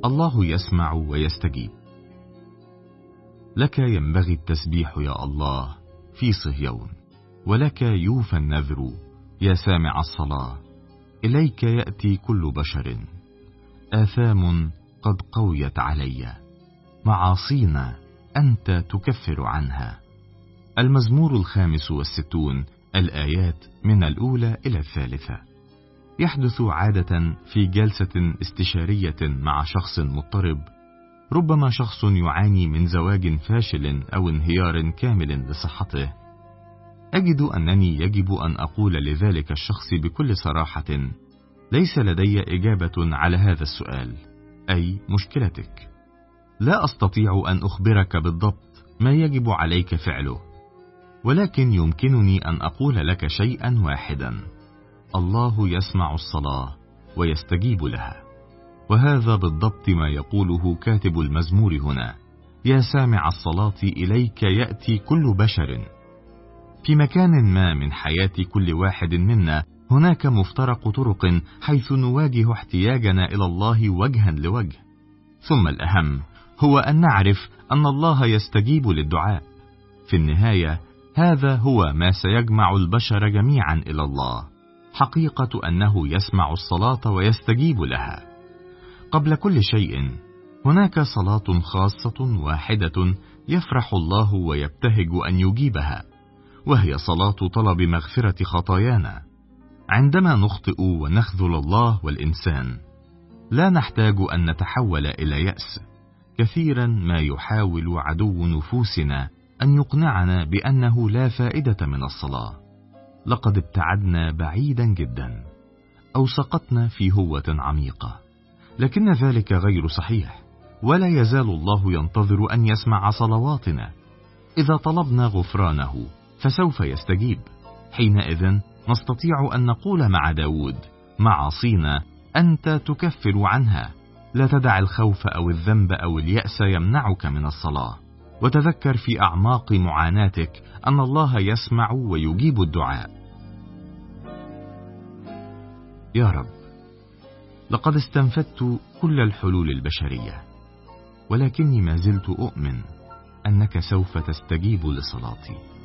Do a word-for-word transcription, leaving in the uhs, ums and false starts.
الله يسمع ويستجيب. لك ينبغي التسبيح يا الله في صهيون، ولك يوفى النذر يا سامع الصلاة. إليك يأتي كل بشر، آثام قد قويت علي، معاصينا أنت تكفر عنها. المزمور الخامس والستون، الآيات من الأولى إلى الثالثة. يحدث عادة في جلسة استشارية مع شخص مضطرب، ربما شخص يعاني من زواج فاشل أو انهيار كامل لصحته، أجد أنني يجب أن أقول لذلك الشخص بكل صراحة: ليس لدي إجابة على هذا السؤال، أي مشكلتك. لا أستطيع أن أخبرك بالضبط ما يجب عليك فعله، ولكن يمكنني أن أقول لك شيئا واحدا: الله يسمع الصلاة ويستجيب لها. وهذا بالضبط ما يقوله كاتب المزمور هنا: يا سامع الصلاة إليك يأتي كل بشر. في مكان ما من حياة كل واحد منا هناك مفترق طرق حيث نواجه احتياجنا إلى الله وجها لوجه، ثم الأهم هو أن نعرف أن الله يستجيب للدعاء. في النهاية هذا هو ما سيجمع البشر جميعا إلى الله، حقيقة أنه يسمع الصلاة ويستجيب لها. قبل كل شيء هناك صلاة خاصة واحدة يفرح الله ويبتهج أن يجيبها، وهي صلاة طلب مغفرة خطايانا. عندما نخطئ ونخذل الله والإنسان، لا نحتاج أن نتحول إلى يأس. كثيرا ما يحاول عدو نفوسنا أن يقنعنا بأنه لا فائدة من الصلاة. لقد ابتعدنا بعيدا جدا، أو سقطنا في هوة عميقة، لكن ذلك غير صحيح، ولا يزال الله ينتظر أن يسمع صلواتنا. إذا طلبنا غفرانه فسوف يستجيب. حينئذ نستطيع أن نقول مع داود: معاصينا أنت تكفر عنها. لا تدع الخوف أو الذنب أو اليأس يمنعك من الصلاة، وتذكر في أعماق معاناتك أن الله يسمع ويجيب الدعاء. يا رب، لقد استنفدت كل الحلول البشرية، ولكني ما زلت أؤمن أنك سوف تستجيب لصلاتي.